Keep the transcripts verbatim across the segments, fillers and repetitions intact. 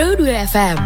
dua F M.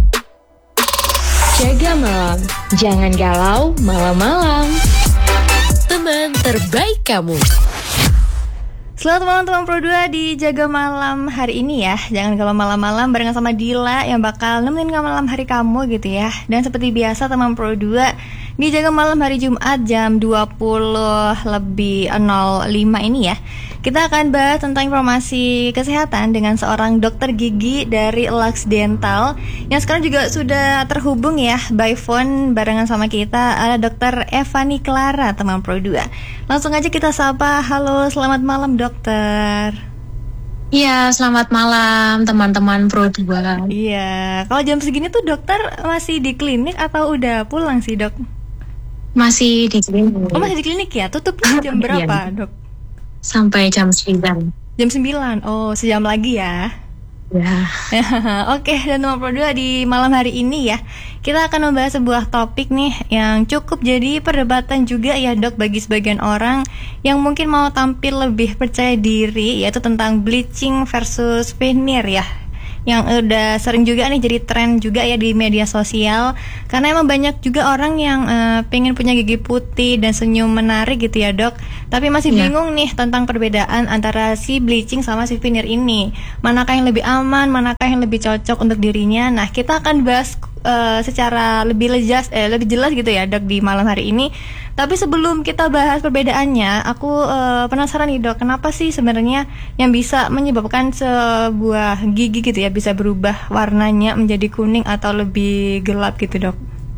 Jaga malam, jangan galau malam-malam. Teman terbaik kamu. Selamat malam teman Pro dua di Jaga Malam hari ini ya. Jangan galau malam-malam barengan sama Dila yang bakal nemenin malam hari kamu gitu ya. Dan seperti biasa teman Pro dua di Jaga Malam hari Jumat jam dua puluh lebih nol lima ini ya, kita akan bahas tentang informasi kesehatan dengan seorang dokter gigi dari Lux Dental yang sekarang juga sudah terhubung ya by phone barengan sama kita. Ada dokter Evani Clara teman Pro dua. Langsung aja kita sapa. Halo, selamat malam dokter. Iya, selamat malam teman-teman Pro dua. Iya, kalau jam segini tuh dokter masih di klinik atau udah pulang sih dok? Masih di klinik. Oh masih di klinik ya? Tutupnya jam berapa dok? Sampai jam sembilan. Jam sembilan, oh sejam lagi ya. Ya. Oke, dan teman Pro dua di malam hari ini ya, kita akan membahas sebuah topik nih yang cukup jadi perdebatan juga ya dok bagi sebagian orang yang mungkin mau tampil lebih percaya diri, yaitu tentang bleaching versus veneer ya, yang udah sering juga nih jadi tren juga ya di media sosial. Karena emang banyak juga orang yang uh, pengen punya gigi putih dan senyum menarik gitu ya dok, tapi masih ya. bingung nih tentang perbedaan antara si bleaching sama si veneer ini. Manakah yang lebih aman, manakah yang lebih cocok untuk dirinya. Nah kita akan bahas uh, secara lebih jelas, eh, lebih jelas gitu ya dok di malam hari ini. Tapi sebelum kita bahas perbedaannya, aku uh, penasaran nih dok, kenapa sih sebenarnya yang bisa menyebabkan sebuah gigi gitu ya bisa berubah warnanya menjadi kuning atau lebih gelap gitu dok?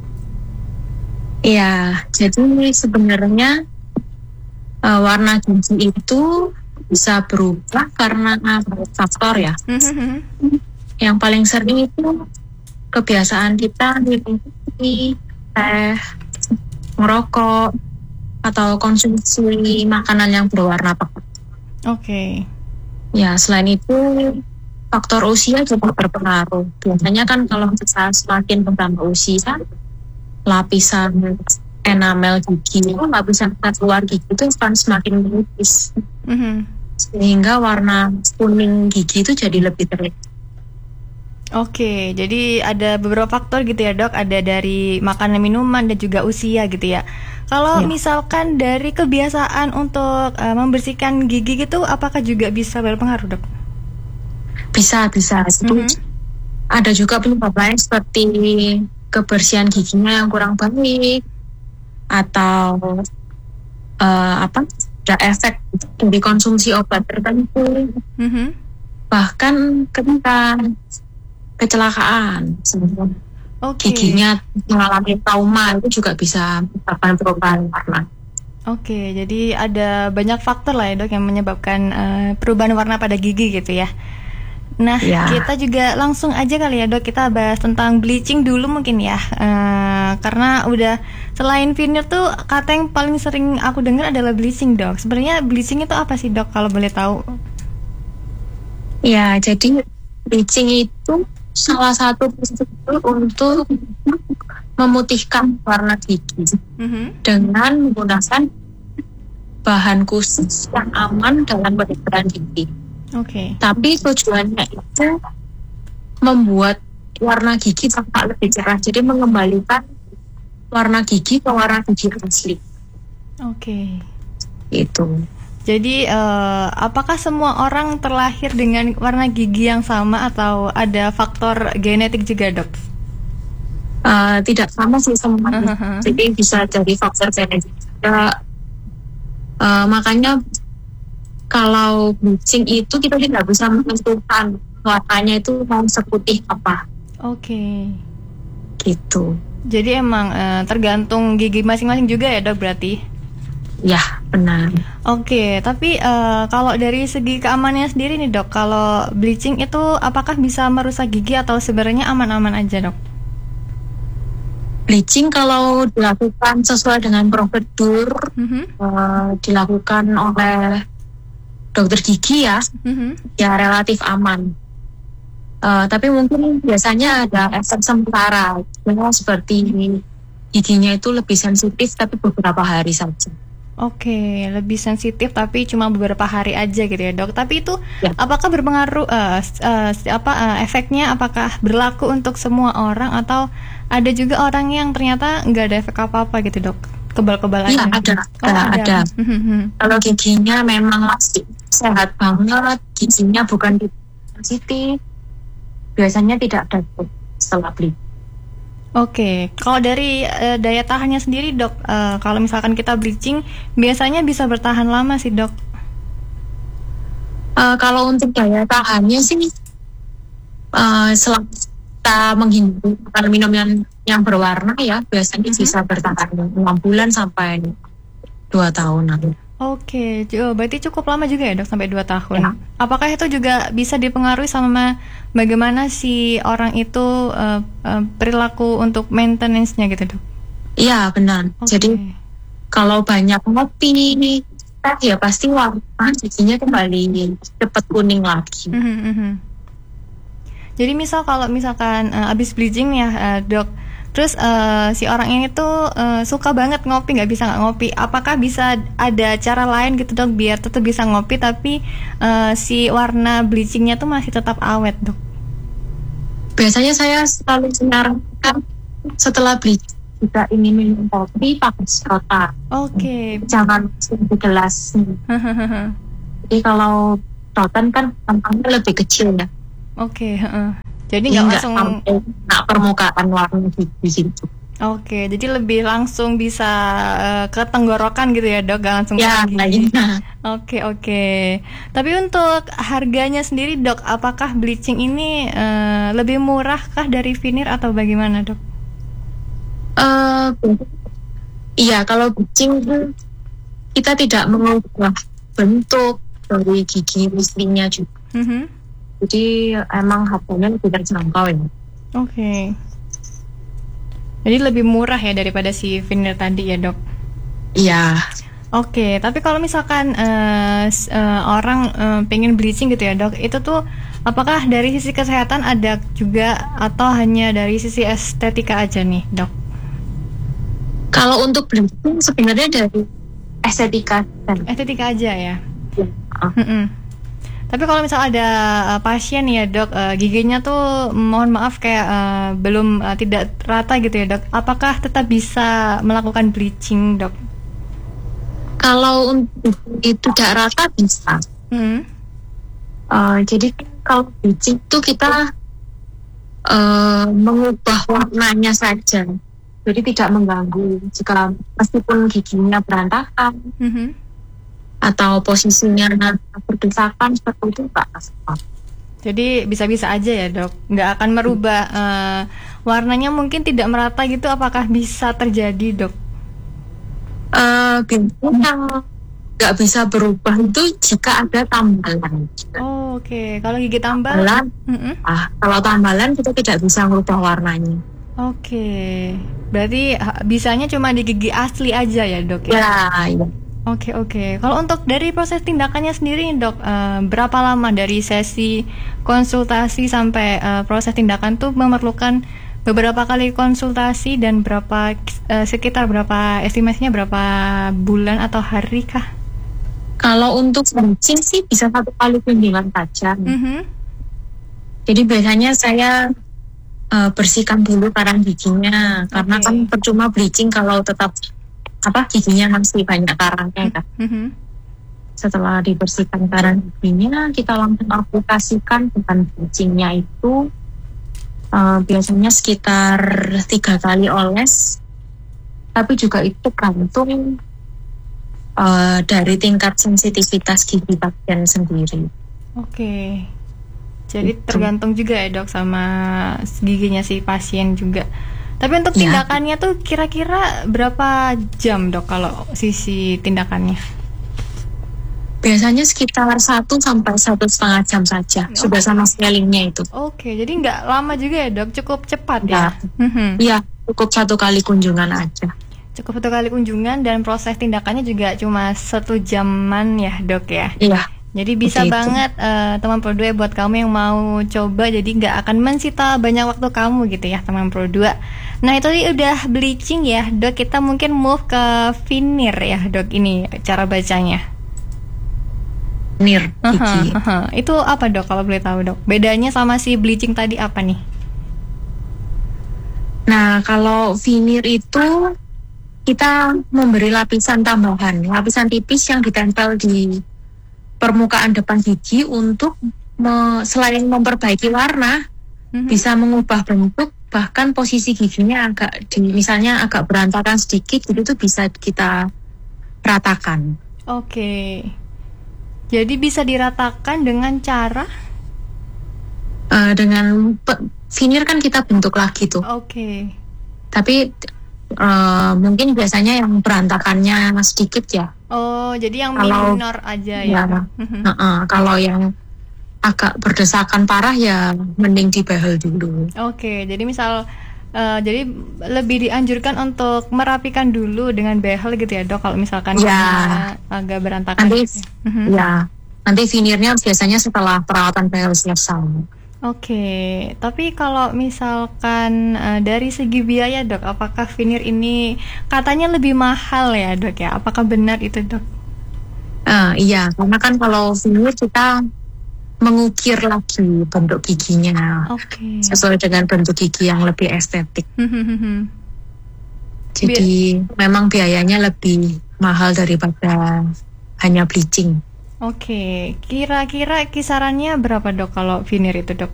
Iya, jadi sebenarnya uh, warna gigi itu bisa berubah karena faktor ya. Yang paling sering itu kebiasaan kita minum kopi, teh, merokok, atau konsumsi makanan yang berwarna pekat. Oke. Okay. Ya, selain itu faktor usia juga berpengaruh. Biasanya kan kalau kita semakin bertambah usia, lapisan enamel gigi itu lapisan luar gigi itu akan semakin menipis, mm-hmm. sehingga warna kuning gigi itu jadi lebih terlihat. Oke, jadi ada beberapa faktor gitu ya dok. Ada dari makanan, minuman, dan juga usia gitu ya. Kalau ya. misalkan dari kebiasaan untuk uh, membersihkan gigi gitu, apakah juga bisa berpengaruh dok? Bisa, bisa. Mm-hmm. Ada juga penyebab lain seperti kebersihan giginya yang kurang baik, atau uh, apa? Ada efek dari konsumsi obat tertentu. Mm-hmm. Bahkan ketika kecelakaan, okay. giginya mengalami trauma, itu juga bisa menyebabkan perubahan warna. Oke, okay, jadi ada banyak faktor lah ya dok yang menyebabkan uh, perubahan warna pada gigi gitu ya. Nah, ya. Kita juga langsung aja kali ya dok, kita bahas tentang bleaching dulu mungkin ya, uh, karena udah selain veneer tuh kata yang paling sering aku dengar adalah bleaching dok. Sebenarnya bleaching itu apa sih dok kalau boleh tahu? Ya, jadi bleaching itu salah satu prosedur untuk memutihkan warna gigi, mm-hmm. dengan menggunakan bahan khusus yang aman dalam penyemprotan gigi. Oke. Okay. Tapi tujuannya itu membuat warna gigi tampak lebih cerah, jadi mengembalikan warna gigi ke warna gigi asli. Oke. Okay. Itu. Jadi uh, apakah semua orang terlahir dengan warna gigi yang sama atau ada faktor genetik juga dok? Uh, tidak sama sih semua. Uh-huh. Jadi bisa jadi faktor genetik juga. Uh, makanya kalau bleaching itu kita tidak bisa menentukan warnanya itu mau seputih apa. Oke. Okay. Gitu. Jadi emang uh, tergantung gigi masing-masing juga ya dok berarti? Ya, benar. Oke, tapi uh, kalau dari segi keamanannya sendiri nih dok, kalau bleaching itu apakah bisa merusak gigi atau sebenarnya aman-aman aja dok? Bleaching kalau dilakukan sesuai dengan prosedur, mm-hmm. uh, dilakukan oleh dokter gigi ya, mm-hmm. ya relatif aman. Uh, tapi mungkin biasanya ada efek sementara, seperti giginya itu lebih sensitif tapi beberapa hari saja. Oke, lebih sensitif tapi cuma beberapa hari aja gitu ya dok. Tapi itu ya. Apakah berpengaruh uh, uh, apa uh, efeknya? Apakah berlaku untuk semua orang atau ada juga orang yang ternyata nggak ada efek apa-apa gitu dok? Kebal-kebal iya, aja. ada, oh, ada, ada. Kalau giginya memang masih sehat banget, giginya bukan sensitif, biasanya tidak ada setelah beli. Oke, kalau dari uh, daya tahannya sendiri dok, uh, kalau misalkan kita bleaching, biasanya bisa bertahan lama sih dok? Uh, kalau untuk daya tahannya sih, uh, selama kita menghindari makanan minum yang, yang berwarna ya, biasanya mm-hmm. bisa bertahan enam bulan sampai dua tahunan. Oke, berarti cukup lama juga ya dok, sampai dua tahun. Ya. Apakah itu juga bisa dipengaruhi sama bagaimana si orang itu uh, uh, perilaku untuk maintenance-nya gitu dok? Iya benar. Okay. Jadi kalau banyak ngopi, ya pasti warna giginya kembali cepat kuning lagi. Mm-hmm. Jadi misal kalau misalkan uh, abis bleaching ya uh, dok, terus uh, si orang ini tuh uh, suka banget ngopi, nggak bisa nggak ngopi. Apakah bisa ada cara lain gitu dok biar tetap bisa ngopi tapi uh, si warna bleachingnya tuh masih tetap awet dok? Biasanya saya selalu menyarankan setelah bleaching jika ingin minum kopi pakai sedotan. Oke. Okay. Jangan di gelas. Jadi kalau sedotan kan tampangnya lebih kecil ya. Oke. Okay, uh. Jadi nggak langsung nggak permukaan warna di situ. Oke, jadi lebih langsung bisa uh, ke tenggorokan gitu ya dok, nggak langsung ya, ke gigi. Oke oke. Tapi untuk harganya sendiri dok, apakah bleaching ini uh, lebih murah kah dari veneer atau bagaimana dok? Uh, iya, kalau bleaching kita tidak mengubah bentuk dari gigi aslinya juga. Mm-hmm. Jadi emang harganya lebih terjangkau ya. Oke. Okay. Jadi lebih murah ya daripada si veneer tadi ya dok? Iya. Oke, okay, tapi kalau misalkan uh, uh, orang uh, pengen bleaching gitu ya dok, itu tuh apakah dari sisi kesehatan ada juga atau hanya dari sisi estetika aja nih dok? Kalau untuk bleaching sebenarnya dari estetika. Estetika aja ya? Iya. Uh. Tapi kalau misal ada uh, pasien ya dok, uh, giginya tuh mohon maaf kayak uh, belum uh, tidak rata gitu ya dok, apakah tetap bisa melakukan bleaching dok? Kalau untuk itu tidak rata bisa. Hmm. Uh, jadi kalau bleaching itu kita uh, mengubah warnanya saja, jadi tidak mengganggu jika meskipun giginya berantakan. Hmm. Atau posisinya berdesakan seperti itu Pak. Jadi bisa-bisa aja ya dok, nggak akan merubah uh, warnanya mungkin tidak merata gitu, apakah bisa terjadi dok? Uh, yang nggak bisa berubah itu jika ada tambalan. Oh, oke, okay. Kalau gigi tambalan, uh-uh. ah, kalau tambalan kita tidak bisa merubah warnanya. Oke, okay. Berarti bisanya cuma di gigi asli aja ya dok? Ya, ya. Oke oke. Kalau untuk dari proses tindakannya sendiri dok, uh, berapa lama dari sesi konsultasi sampai uh, proses tindakan tuh memerlukan beberapa kali konsultasi dan berapa uh, sekitar berapa estimasinya berapa bulan atau hari kah? Kalau untuk bleaching sih bisa satu kali kunjungan saja. Mm-hmm. Jadi biasanya saya uh, bersihkan dulu karang giginya, okay. Karena kan percuma bleaching kalau tetap apa giginya masih banyak karangnya kan. Mm-hmm. Setelah dibersihkan karang giginya, kita langsung aplikasikan bahan bleachingnya itu uh, biasanya sekitar tiga kali oles. Tapi juga itu gantung uh, dari tingkat sensitivitas gigi pasien sendiri. Oke. Jadi itu tergantung juga ya dok sama giginya si pasien juga. Tapi untuk tindakannya ya. Tuh kira-kira berapa jam dok kalau sisi tindakannya? Biasanya sekitar satu sampai satu setengah jam saja. Oh. Sudah sama scalingnya itu. Oke, jadi nggak lama juga ya dok, cukup cepat ya? Iya, cukup satu kali kunjungan aja. Cukup satu kali kunjungan dan proses tindakannya juga cuma satu jaman ya dok ya? Iya. Jadi bisa Oke, itu. banget uh, teman Pro dua buat kamu yang mau coba, jadi nggak akan mensita banyak waktu kamu gitu ya teman Pro dua. Nah itu tadi udah bleaching ya dok, kita mungkin move ke veneer ya dok, ini cara bacanya. Veneer gigi. Uh-huh, uh-huh. Itu apa dok kalau boleh tahu dok? Bedanya sama si bleaching tadi apa nih? Nah kalau veneer itu kita memberi lapisan tambahan, lapisan tipis yang ditempel di permukaan depan gigi untuk me, selain memperbaiki warna, mm-hmm. bisa mengubah bentuk, bahkan posisi giginya agak di, misalnya agak berantakan sedikit, gitu tuh bisa kita ratakan. Oke, jadi bisa diratakan dengan cara? Uh, dengan pe, veneer kan kita bentuk lagi tuh. Oke. Tapi uh, mungkin biasanya yang berantakannya sedikit ya. Oh, jadi yang kalau, minor aja ya. ya uh-uh, kalau yang agak berdesakan parah ya mending dibehel dulu. Oke, jadi misal uh, jadi lebih dianjurkan untuk merapikan dulu dengan behel gitu ya dok, kalau misalkan ya, agak berantakan. Nanti, gitu. ya, nanti veneernya biasanya setelah perawatan behel selesai. Oke, tapi kalau misalkan uh, dari segi biaya dok, apakah veneer ini katanya lebih mahal ya dok ya? Apakah benar itu dok? Uh, iya, karena kan kalau veneer kita mengukir lagi bentuk giginya, okay. sesuai dengan bentuk gigi yang lebih estetik. Jadi Bi- memang biayanya lebih mahal daripada hanya bleaching. Oke, kira-kira kisarannya berapa dok kalau veneer itu dok?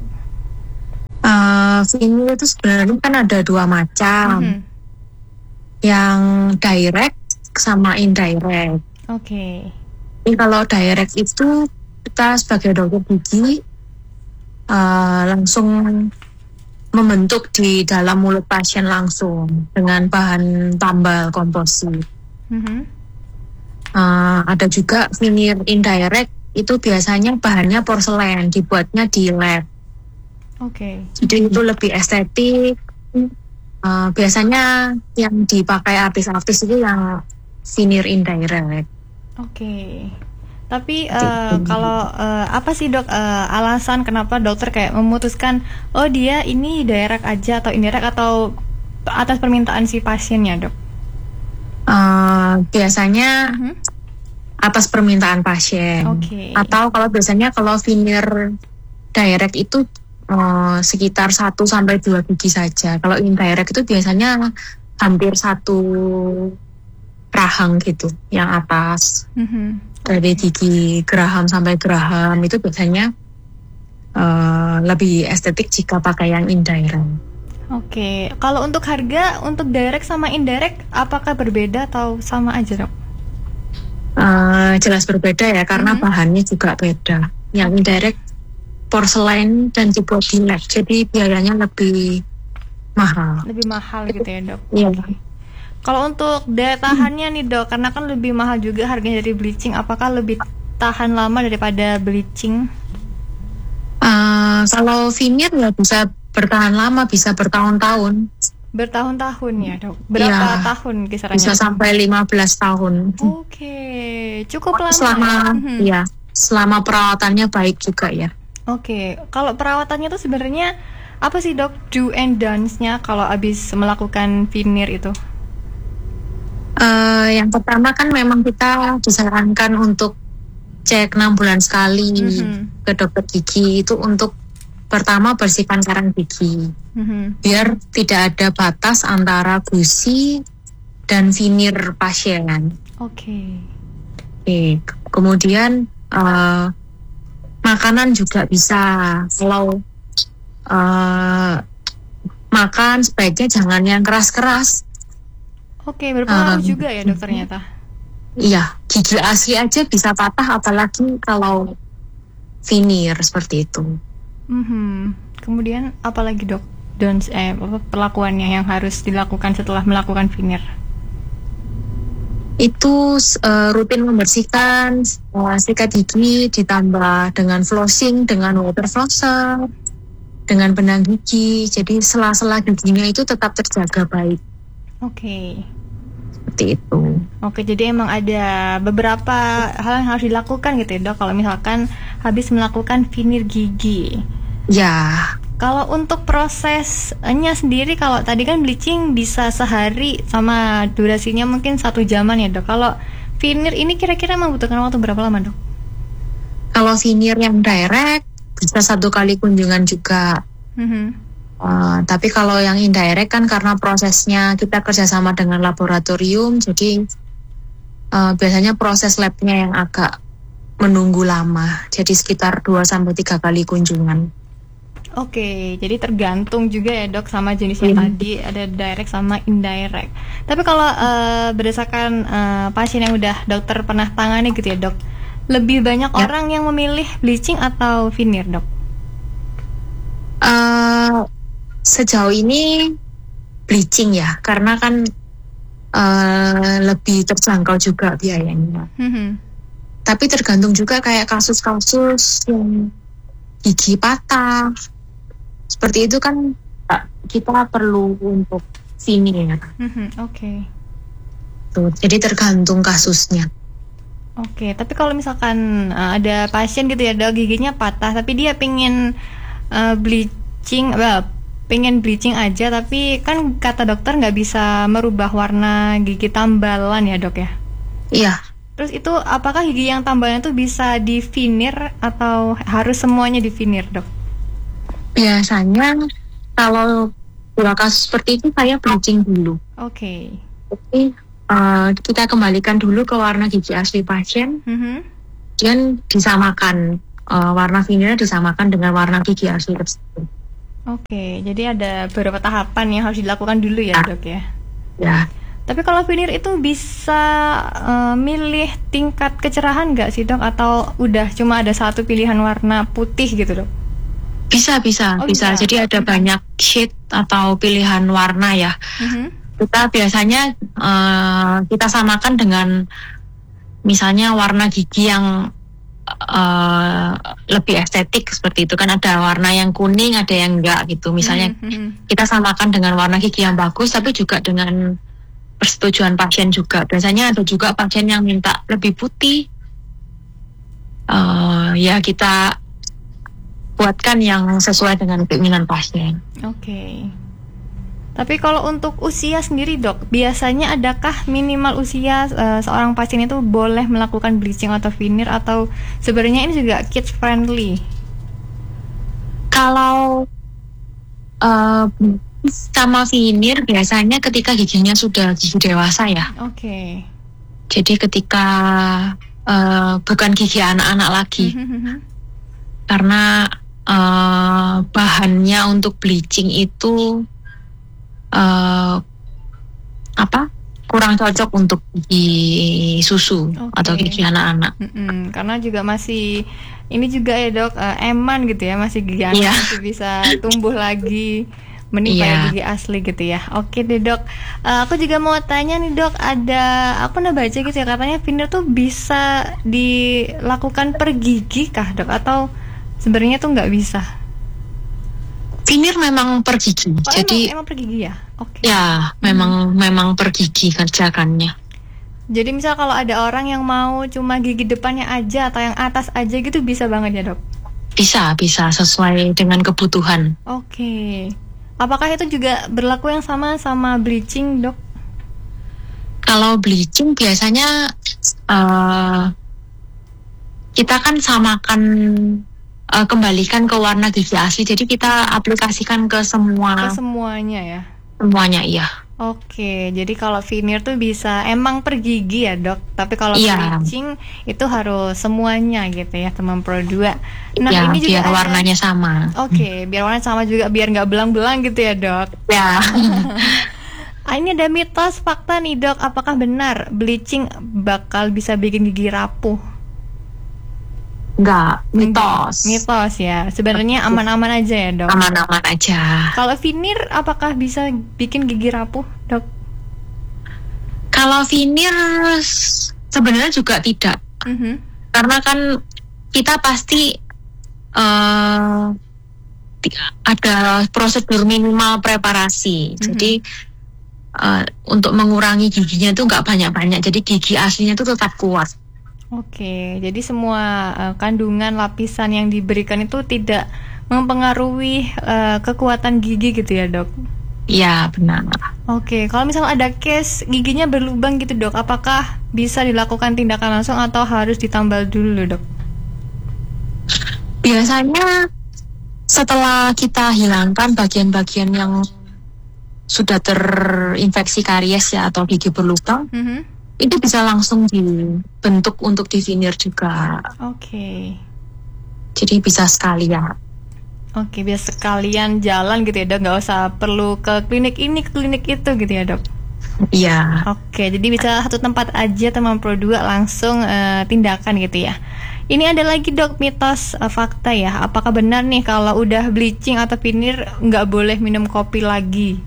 Uh, veneer itu sebenarnya kan ada dua macam, mm-hmm. yang direct sama indirect. Oke. Jadi kalau direct itu kita sebagai dokter gigi uh, langsung membentuk di dalam mulut pasien langsung dengan bahan tambal komposit. Mm-hmm. Uh, ada juga veneer indirect, itu biasanya bahannya porselen, dibuatnya di lab. Oke. Okay. Jadi itu lebih estetik. Uh, biasanya yang dipakai artis-artis itu yang veneer indirect. Oke. Okay. Tapi uh, kalau uh, apa sih dok uh, alasan kenapa dokter kayak memutuskan oh dia ini direct aja atau indirect atau atas permintaan si pasiennya dok? Uh, biasanya uh-huh. atas permintaan pasien. Okay. Atau kalau biasanya kalau veneer direct itu uh, sekitar satu sampai dua gigi saja. Kalau indirect itu biasanya hampir satu rahang gitu, yang atas. Uh-huh. Dari gigi geraham sampai geraham itu biasanya uh, lebih estetik jika pakai yang indirect. Oke, kalau untuk harga untuk direct sama indirect apakah berbeda atau sama aja dok? Uh, jelas berbeda ya, karena mm-hmm. bahannya juga beda. Yang indirect porselen dan dibuat di lab, jadi biayanya lebih mahal. Lebih mahal gitu ya dok? Iya. Okay. Kalau untuk daya tahannya hmm. nih dok, karena kan lebih mahal juga harganya dari bleaching, apakah lebih tahan lama daripada bleaching? Uh, kalau veneer ya bisa bertahan lama, bisa bertahun-tahun. Bertahun-tahun ya dok? Berapa ya, tahun kisarannya? Bisa sampai lima belas tahun. Oke, okay. Cukup lama. Selama, hmm. ya, selama perawatannya baik juga ya. Oke, okay. Kalau perawatannya tuh sebenarnya apa sih dok do and don'ts-nya kalau abis melakukan veneer itu? Uh, yang pertama kan memang kita disarankan untuk cek enam bulan sekali mm-hmm. ke dokter gigi, itu untuk pertama bersihkan karang gigi, mm-hmm. biar tidak ada batas antara gusi dan veneer pasien. Oke. Okay. Oke, kemudian uh, makanan juga bisa, kalau uh, makan sebaiknya jangan yang keras-keras. Oke, berpengaruh um, juga ya dok ternyata. Iya, gigi asli aja bisa patah, apalagi kalau veneer seperti itu. Mm-hmm. Kemudian apalagi dok, don'ts eh perlakuannya yang harus dilakukan setelah melakukan veneer? Itu uh, rutin membersihkan uh, sikat gigi, ditambah dengan flossing, dengan water flosser, dengan benang gigi. Jadi sela-sela giginya itu tetap terjaga baik. Oke. Okay. seperti itu. Oke, jadi emang ada beberapa hal yang harus dilakukan gitu ya dok, kalau misalkan habis melakukan veneer gigi. Ya. Kalau untuk prosesnya sendiri, kalau tadi kan bleaching bisa sehari sama durasinya mungkin satu jaman ya dok. Kalau veneer ini kira-kira membutuhkan waktu berapa lama dok? Kalau veneer yang direct bisa satu kali kunjungan juga. Mm-hmm. Uh, tapi kalau yang indirect kan karena prosesnya kita kerjasama dengan laboratorium, jadi uh, biasanya proses labnya yang agak menunggu lama, jadi sekitar dua sampai tiga kali kunjungan. Oke, jadi tergantung juga ya dok sama jenisnya hmm. tadi, ada direct sama indirect. Tapi kalau uh, berdasarkan uh, pasien yang udah dokter pernah tangani gitu ya dok, lebih banyak ya. Orang yang memilih bleaching atau veneer dok? Uh, Sejauh ini bleaching ya, karena kan uh, lebih terjangkau juga biayanya. Mm-hmm. Tapi tergantung juga kayak kasus-kasus yang gigi patah, seperti itu kan kita perlu untuk veneer. Mm-hmm. Oke. Okay. Jadi tergantung kasusnya. Oke, okay, tapi kalau misalkan uh, ada pasien gitu ya dok, giginya patah, tapi dia pingin uh, bleaching, well, pengen bleaching aja, tapi kan kata dokter nggak bisa merubah warna gigi tambalan ya dok ya? Iya. Terus itu apakah gigi yang tambalan itu bisa di veneer atau harus semuanya di veneer dok? Biasanya kalau dua kasus seperti itu saya bleaching dulu. Oke. Okay. Jadi uh, kita kembalikan dulu ke warna gigi asli pasien, mm-hmm. dan disamakan uh, warna veneer disamakan dengan warna gigi asli tersebut. Oke, jadi ada beberapa tahapan yang harus dilakukan dulu ya, dok ya? Ya. Tapi kalau veneer itu bisa uh, milih tingkat kecerahan nggak sih dok? Atau udah cuma ada satu pilihan warna putih gitu dok? Bisa, bisa, oh, bisa. bisa. Jadi ada banyak shade atau pilihan warna ya. Mm-hmm. Kita biasanya uh, kita samakan dengan misalnya warna gigi yang Uh, lebih estetik seperti itu kan, ada warna yang kuning, ada yang enggak gitu. Misalnya mm-hmm. kita samakan dengan warna gigi yang bagus, tapi juga dengan persetujuan pasien juga. Biasanya ada juga pasien yang minta lebih putih, uh, ya kita buatkan yang sesuai dengan keinginan pasien. Oke. Okay. Tapi kalau untuk usia sendiri dok, biasanya adakah minimal usia uh, seorang pasien itu boleh melakukan bleaching atau veneer, atau sebenarnya ini juga kids friendly? Kalau uh, sama veneer biasanya ketika giginya sudah gigi dewasa ya. Oke. Okay. Jadi ketika uh, bukan gigi anak-anak lagi, karena uh, bahannya untuk bleaching itu Uh, apa kurang cocok untuk gigi susu, okay. atau gigi anak-anak. Mm-mm, karena juga masih ini juga ya dok, uh, eman gitu ya, masih gigi anak yeah. masih bisa tumbuh lagi, mending yeah. gigi asli gitu ya. Oke deh dok, uh, aku juga mau tanya nih dok, ada aku pernah baca gitu ya, katanya veneer tuh bisa dilakukan per gigi kah dok, atau sebenarnya tuh nggak bisa? Veneer memang per gigi, oh, jadi emang, emang per gigi ya? Oke. Okay. Ya, memang hmm. memang per gigi kerjakannya. Jadi misal kalau ada orang yang mau cuma gigi depannya aja atau yang atas aja gitu, bisa banget ya dok? Bisa, bisa sesuai dengan kebutuhan. Oke. Okay. Apakah itu juga berlaku yang sama sama bleaching dok? Kalau bleaching biasanya uh, kita kan samakan, Uh, kembalikan ke warna gigi asli, jadi kita aplikasikan ke semua. Ke semuanya ya? Semuanya, iya. Oke, jadi kalau veneer tuh bisa emang per gigi ya dok, tapi kalau iya. bleaching itu harus semuanya gitu ya teman Pro dua. Nah ya, ini juga biar ada, warnanya sama. Oke, biar warnanya sama juga, biar nggak belang-belang gitu ya dok. Ya. Ah, ini ada mitos fakta nih dok, apakah benar bleaching bakal bisa bikin gigi rapuh? Enggak, mitos. Mitos ya. Sebenarnya aman-aman aja ya, dok. Aman-aman aja. Kalau veneer apakah bisa bikin gigi rapuh, dok? Kalau veneer sebenarnya juga tidak. Mm-hmm. Karena kan kita pasti uh, ada prosedur minimal preparasi. Mm-hmm. Jadi uh, untuk mengurangi giginya itu nggak banyak-banyak, jadi gigi aslinya itu tetap kuat. Oke, jadi semua uh, kandungan lapisan yang diberikan itu tidak mempengaruhi uh, kekuatan gigi gitu ya dok? Iya benar. Oke, kalau misalnya ada case giginya berlubang gitu dok, apakah bisa dilakukan tindakan langsung atau harus ditambal dulu dok? Biasanya setelah kita hilangkan bagian-bagian yang sudah terinfeksi karies ya atau gigi berlubang, mm-hmm. itu bisa langsung dibentuk untuk di veneer juga. Oke. Jadi bisa sekalian. Oke, biar sekalian jalan gitu ya dok, nggak usah perlu ke klinik ini, ke klinik itu gitu ya dok? Iya. Oke, jadi bisa satu tempat aja teman Pro dua langsung uh, tindakan gitu ya. Ini ada lagi dok mitos uh, fakta ya, apakah benar nih kalau udah bleaching atau veneer nggak boleh minum kopi lagi?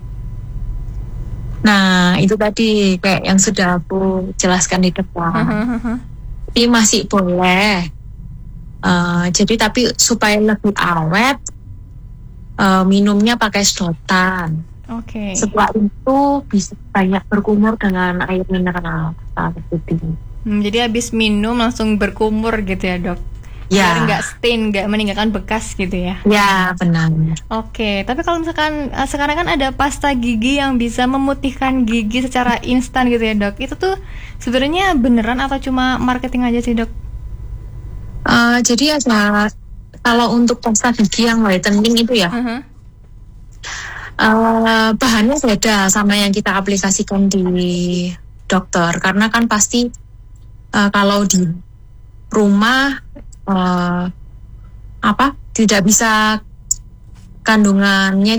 Nah itu tadi kayak yang sudah aku jelaskan di depan. Ini masih boleh. Uh, jadi tapi supaya lebih awet, uh, minumnya pakai sedotan. Oke. Okay. Setelah itu bisa banyak berkumur dengan air mineral. Hmm, jadi habis minum langsung berkumur gitu ya dok? Ya. Biar nggak stain, nggak meninggalkan bekas gitu ya? Ya benar. Oke, okay. Tapi kalau misalkan uh, sekarang kan ada pasta gigi yang bisa memutihkan gigi secara instan gitu ya dok? Itu tuh sebenarnya beneran atau cuma marketing aja sih dok? Uh, jadi ya kalau untuk pasta gigi yang whitening itu ya uh-huh. uh, bahannya beda sama yang kita aplikasikan di dokter, karena kan pasti uh, kalau di rumah uh, apa tidak bisa kandungannya